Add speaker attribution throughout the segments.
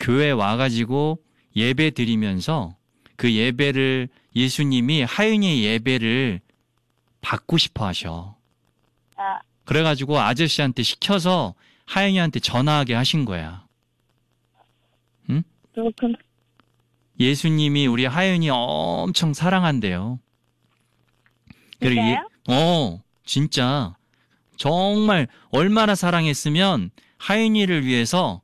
Speaker 1: 교회 와가지고 예배 드리면서 그 예배를 예수님이 하윤이의 예배를 받고 싶어 하셔. 그래가지고 아저씨한테 시켜서 하윤이한테 전화하게 하신 거야. 응?
Speaker 2: 그렇구나.
Speaker 1: 예수님이 우리 하윤이 엄청 사랑한대요.
Speaker 2: 진짜요?
Speaker 1: 진짜. 정말 얼마나 사랑했으면 하윤이를 위해서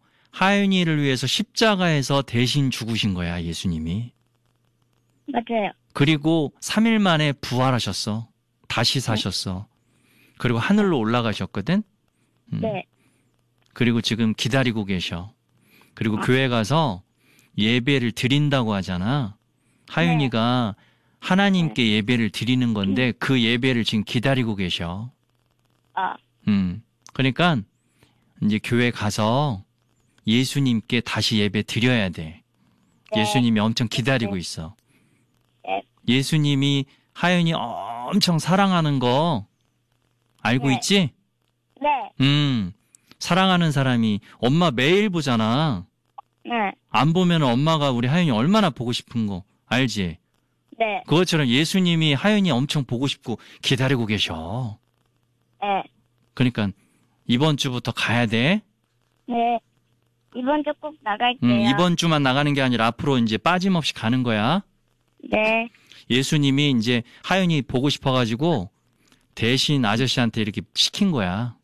Speaker 1: 십자가에서 대신 죽으신 거야, 예수님이.
Speaker 2: 맞아요.
Speaker 1: 그리고 3일 만에 부활하셨어. 다시 사셨어. 그리고 하늘로 올라가셨거든?
Speaker 2: 네.
Speaker 1: 그리고 지금 기다리고 계셔. 그리고 교회 가서 예배를 드린다고 하잖아. 하윤이가 하나님께 예배를 드리는 건데 그 예배를 지금 기다리고 계셔. 그러니까 이제 교회 가서 예수님께 다시 예배 드려야 돼. 예수님이 엄청 기다리고 있어. 예수님이 하윤이 엄청 사랑하는 거 알고 있지?
Speaker 2: 네.
Speaker 1: 사랑하는 사람이 엄마 매일 보잖아.
Speaker 2: 네.
Speaker 1: 안 보면 엄마가 우리 하윤이 얼마나 보고 싶은 거 알지?
Speaker 2: 네.
Speaker 1: 그것처럼 예수님이 하윤이 엄청 보고 싶고 기다리고 계셔.
Speaker 2: 네.
Speaker 1: 그러니까 이번 주부터 가야 돼.
Speaker 2: 네. 이번 주 꼭 나갈게요.
Speaker 1: 이번 주만 나가는 게 아니라 앞으로 이제 빠짐없이 가는 거야.
Speaker 2: 네.
Speaker 1: 예수님이 이제 하윤이 보고 싶어가지고 대신 아저씨한테 이렇게 시킨 거야.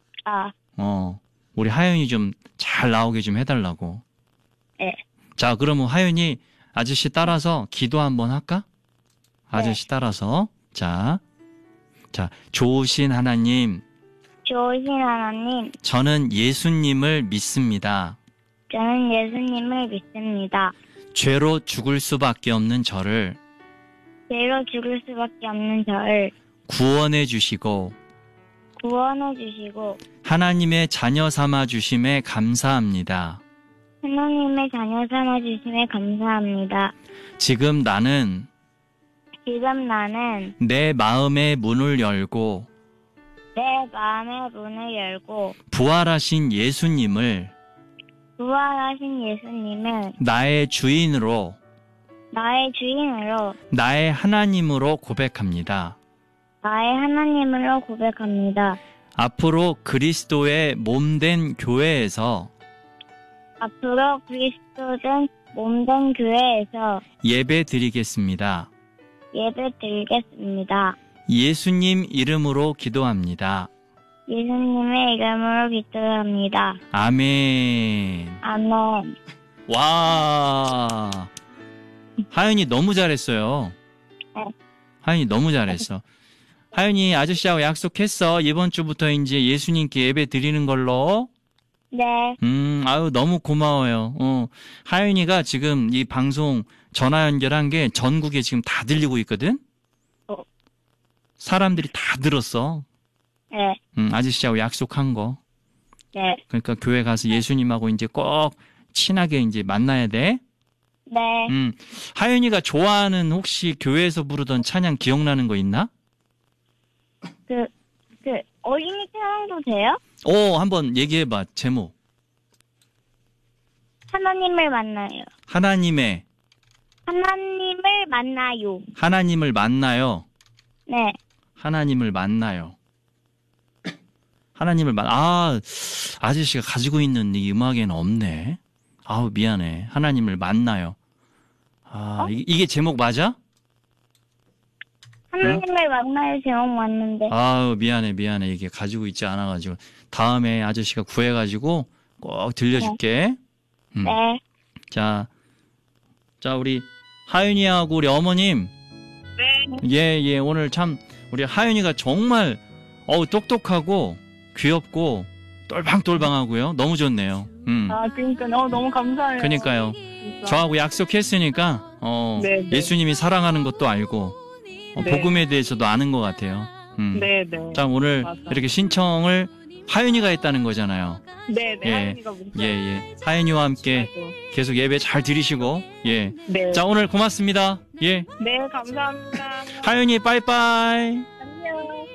Speaker 1: 우리 하윤이 좀 잘 나오게 좀 해달라고.
Speaker 2: 네.
Speaker 1: 자, 그러면 하윤이 아저씨 따라서 기도 한번 할까? 아저씨 따라서. 자, 좋으신 하나님.
Speaker 2: 좋으신 하나님.
Speaker 1: 저는 예수님을 믿습니다.
Speaker 2: 저는 예수님을 믿습니다.
Speaker 1: 죄로 죽을 수밖에 없는 저를
Speaker 2: 죄로 죽을 수밖에 없는 저를
Speaker 1: 구원해 주시고 하나님의 자녀 삼아 주심에 감사합니다.
Speaker 2: 하나님의 자녀 삼아 주심에 감사합니다.
Speaker 1: 지금 나는 내 마음의 문을 열고 부활하신 예수님을 나의 주인으로 나의 하나님으로 고백합니다. 앞으로 그리스도의 몸된 교회에서 예배 드리겠습니다. 예수님 이름으로 기도합니다.
Speaker 2: 예수님의 이름으로 기도합니다.
Speaker 1: 아멘.
Speaker 2: 아멘.
Speaker 1: 와, 하윤이 너무 잘했어요. 하윤이 너무 잘했어. 하윤이 아저씨하고 약속했어. 이번 주부터 이제 예수님께 예배 드리는 걸로.
Speaker 2: 네.
Speaker 1: 아유, 너무 고마워요. 하윤이가 지금 이 방송 전화 연결한 게 전국에 지금 다 들리고 있거든? 사람들이 다 들었어.
Speaker 2: 네.
Speaker 1: 아저씨하고 약속한 거.
Speaker 2: 네.
Speaker 1: 그러니까 교회 가서 예수님하고 이제 꼭 친하게 이제 만나야 돼.
Speaker 2: 네.
Speaker 1: 하윤이가 좋아하는 혹시 교회에서 부르던 찬양 기억나는 거 있나?
Speaker 2: 어린이 찬양도 돼요?
Speaker 1: 한번 얘기해봐, 제목.
Speaker 2: 하나님을 만나요.
Speaker 1: 하나님을
Speaker 2: 만나요.
Speaker 1: 하나님을 만나요.
Speaker 2: 네.
Speaker 1: 하나님을 만나요. 아저씨가 가지고 있는 이 음악에는 없네. 아우, 미안해. 하나님을 만나요. 이게 제목 맞아?
Speaker 2: 하나님을 만나요 제목 맞는데.
Speaker 1: 아우, 미안해. 이게 가지고 있지 않아가지고. 다음에 아저씨가 구해가지고 꼭 들려줄게.
Speaker 2: 네.
Speaker 1: 자, 우리 하윤이하고 우리 어머님.
Speaker 2: 네.
Speaker 1: 예, 오늘 참 우리 하윤이가 정말 똑똑하고 귀엽고 똘방똘방하고요. 너무 좋네요.
Speaker 2: 그러니까 너무 감사해요.
Speaker 1: 그러니까요.
Speaker 2: 진짜.
Speaker 1: 저하고 약속했으니까
Speaker 2: 네.
Speaker 1: 예수님이 사랑하는 것도 알고
Speaker 2: 네.
Speaker 1: 복음에 대해서도 아는 것 같아요.
Speaker 2: 네.
Speaker 1: 자, 오늘
Speaker 2: 맞아.
Speaker 1: 이렇게 신청을 하윤이가 했다는 거잖아요.
Speaker 2: 네.
Speaker 1: 예.
Speaker 2: 하윤이가 문자.
Speaker 1: 예. 하윤이와 함께 계속 예배 잘 드리시고. 예.
Speaker 2: 네.
Speaker 1: 자, 오늘 고맙습니다. 예.
Speaker 2: 네, 감사합니다.
Speaker 1: 하윤이 빠이빠이.